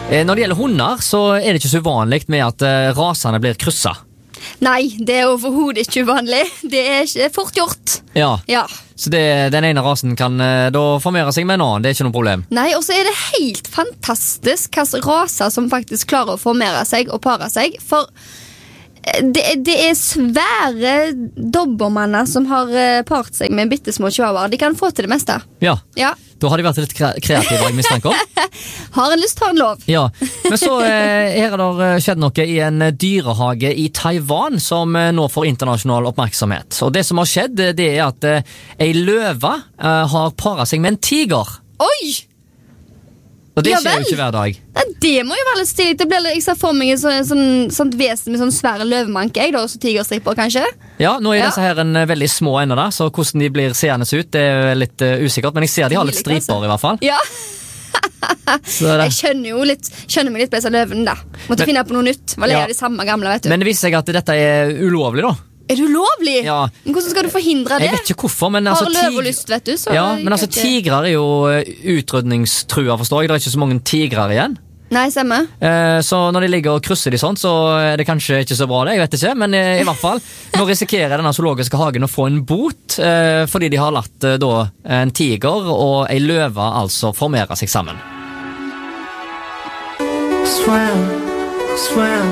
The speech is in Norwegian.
Når det gjelder hunder, så er det ikke så uvanlig med at rasene blir krysset. Nei, det er overhodet ikke uvanlig. Det er ikke fort gjort. Ja, Ja. så den ene rasen kan da formere seg med en annen, det er ikke noe problem. Nei, og så er det helt fantastisk hva slags raser som faktisk klarer å formere seg og pare seg. For det er svære dobbermanner som har part seg med bittesmå chihuahuaer. De kan få til det meste. Ja, Ja. da har de vært litt kreative, jeg mistenker om. Har en lyst, har en lov. Ja, men så her har det skjedd noe i en dyrehage i Taiwan som nå får internasjonal oppmerksomhet. Og det som har skjedd, det er at ei løve har paret seg med en tiger. Oi! Og det Ja skjer jo vel. ikke hver dag. Nei, det må jo være litt stilig. Det blir litt, jeg ser for meg en sånn vesen med sånn svære løvemanke, jeg da, og så tigerstriper, kanskje. Ja, nå er Ja. disse her en veldig små ennå da, så hvordan de blir seende ut, det er litt usikkert, men jeg ser de har litt Stilig, striper i hvert fall. Ja, Så det. jeg skjønner meg litt på disse løvene da. Måtte finne på noe nytt. Var lei Ja. av de samme gamle, vet du. Men det viser seg at dette er ulovlig da. Er du lovlig? Ja. Men hvordan skal du forhindre det? Jeg vet ikke hvorfor, men Har altså løv og lyst, vet du. Så Ja, men altså kan ikke- tigrer er jo utrydningstrua, forstår jeg. Det er ikke så mange tigrer igjen. Nei, stemmer. Så når de ligger og krysser de sånn, så er det kanskje ikke så bra det, jeg vet ikke, men i hvert fall, nå risikerer denne zoologiske hagen å få en bot, fordi de har latt da en tiger og ei løve altså formere seg sammen. Swam, swam.